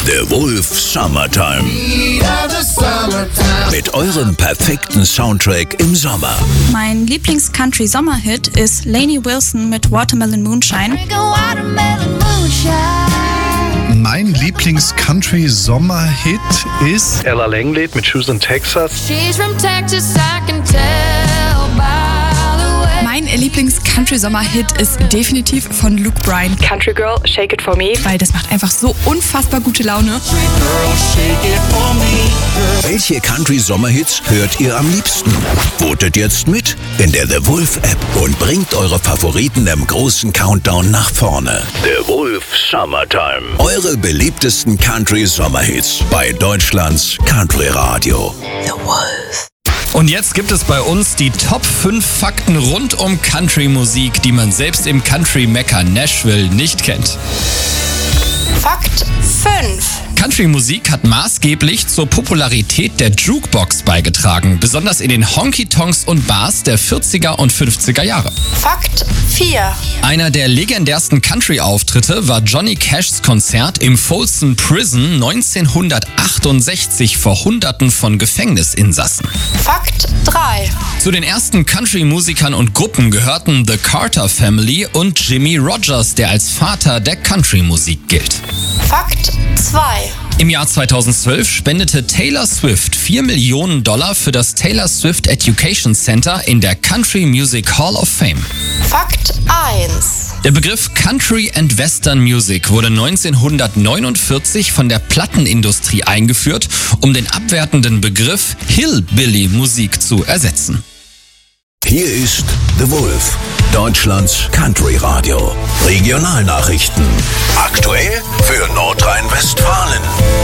The Wolf Summertime. Mit eurem perfekten Soundtrack im Sommer. Mein Lieblings-Country-Sommerhit ist Lainey Wilson mit Watermelon Moonshine. Mein Lieblings-Country-Sommerhit ist Ella Langley mit Shoes in Texas. She's from Texas, I can tell by the way. Mein Lieblings-Country-Sommer-Hit ist definitiv von Luke Bryan. Country Girl, Shake It For Me. Weil das macht einfach so unfassbar gute Laune. Welche Country-Sommerhits hört ihr am liebsten? Votet jetzt mit in der The Wolf App und bringt eure Favoriten im großen Countdown nach vorne. The Wolf Summertime. Eure beliebtesten Country-Sommerhits bei Deutschlands Country Radio. The Wolf. Und jetzt gibt es bei uns die Top 5 Fakten rund um Country-Musik, die man selbst im Country-Mekka Nashville nicht kennt. Fakt 5. Country-Musik hat maßgeblich zur Popularität der Jukebox beigetragen, besonders in den Honky-Tonks und Bars der 40er und 50er Jahre. Fakt 4. Einer der legendärsten Country-Auftritte war Johnny Cashs Konzert im Folsom Prison 1968 vor Hunderten von Gefängnisinsassen. Fakt 3. Zu den ersten Country-Musikern und Gruppen gehörten The Carter Family und Jimmie Rodgers, der als Vater der Country-Musik gilt. Fakt 2. Im Jahr 2012 spendete Taylor Swift $4 Millionen für das Taylor Swift Education Center in der Country Music Hall of Fame. Fakt 1. Der Begriff Country and Western Music wurde 1949 von der Plattenindustrie eingeführt, um den abwertenden Begriff Hillbilly-Musik zu ersetzen. Hier ist The Wolf, Deutschlands Country Radio. Regionalnachrichten. Aktuell für Nordrhein-Westfalen.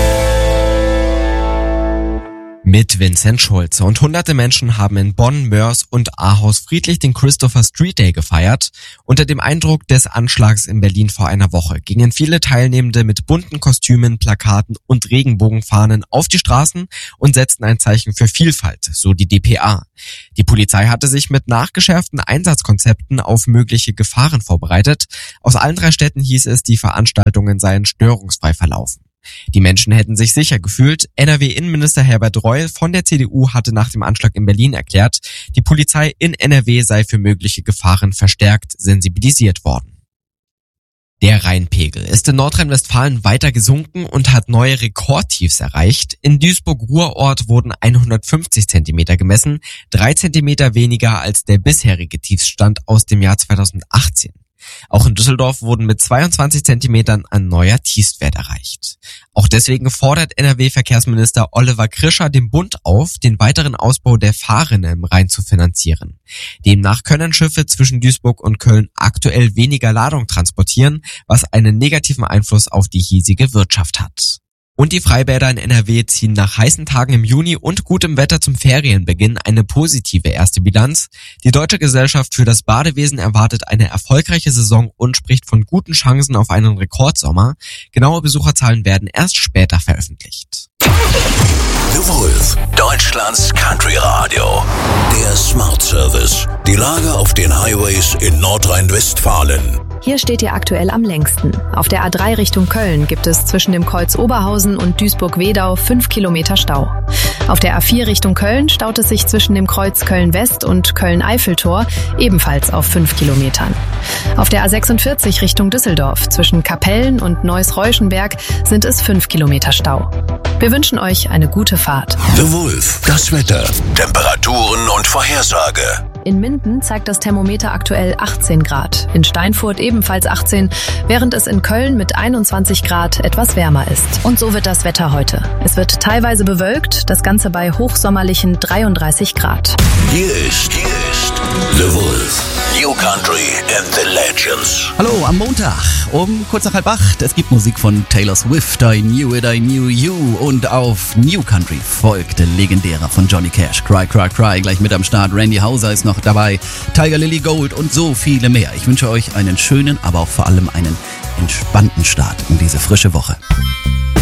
Mit Vincent Schulze und hunderte Menschen haben in Bonn, Moers und Ahaus friedlich den Christopher Street Day gefeiert. Unter dem Eindruck des Anschlags in Berlin vor einer Woche gingen viele Teilnehmende mit bunten Kostümen, Plakaten und Regenbogenfahnen auf die Straßen und setzten ein Zeichen für Vielfalt, so die dpa. Die Polizei hatte sich mit nachgeschärften Einsatzkonzepten auf mögliche Gefahren vorbereitet. Aus allen 3 Städten hieß es, die Veranstaltungen seien störungsfrei verlaufen. Die Menschen hätten sich sicher gefühlt. NRW-Innenminister Herbert Reul von der CDU hatte nach dem Anschlag in Berlin erklärt, die Polizei in NRW sei für mögliche Gefahren verstärkt sensibilisiert worden. Der Rheinpegel ist in Nordrhein-Westfalen weiter gesunken und hat neue Rekordtiefs erreicht. In Duisburg-Ruhrort wurden 150 Zentimeter gemessen, 3 Zentimeter weniger als der bisherige Tiefsstand aus dem Jahr 2018. Auch in Düsseldorf wurden mit 22 Zentimetern ein neuer Tiefstwert erreicht. Auch deswegen fordert NRW-Verkehrsminister Oliver Krischer den Bund auf, den weiteren Ausbau der Fahrrinne im Rhein zu finanzieren. Demnach können Schiffe zwischen Duisburg und Köln aktuell weniger Ladung transportieren, was einen negativen Einfluss auf die hiesige Wirtschaft hat. Und die Freibäder in NRW ziehen nach heißen Tagen im Juni und gutem Wetter zum Ferienbeginn eine positive erste Bilanz. Die Deutsche Gesellschaft für das Badewesen erwartet eine erfolgreiche Saison und spricht von guten Chancen auf einen Rekordsommer. Genaue Besucherzahlen werden erst später veröffentlicht. The Wolf, Deutschlands Country Radio. Der Smart Service. Die Lage auf den Highways in Nordrhein-Westfalen. Hier steht ihr aktuell am längsten. Auf der A3 Richtung Köln gibt es zwischen dem Kreuz Oberhausen und Duisburg-Wedau 5 Kilometer Stau. Auf der A4 Richtung Köln staut es sich zwischen dem Kreuz Köln-West und Köln-Eiffeltor ebenfalls auf 5 Kilometern. Auf der A46 Richtung Düsseldorf zwischen Kapellen und Neuss-Reuschenberg sind es 5 Kilometer Stau. Wir wünschen euch eine gute Fahrt. The Wolf, das Wetter, Temperaturen und Vorhersage. In Minden zeigt das Thermometer aktuell 18 Grad, in Steinfurt ebenfalls 18, während es in Köln mit 21 Grad etwas wärmer ist. Und so wird das Wetter heute. Es wird teilweise bewölkt, das Ganze bei hochsommerlichen 33 Grad. Hier ist The Wolf, New Country and the Legends. Hallo, am Montag um kurz nach 7:30. Es gibt Musik von Taylor Swift, I Knew It, I Knew You. Und auf New Country folgte legendärer von Johnny Cash, Cry, Cry, Cry. Gleich mit am Start, Randy Houser ist noch dabei, Tiger Lily Gold und so viele mehr. Ich wünsche euch einen schönen, aber auch vor allem einen entspannten Start in diese frische Woche.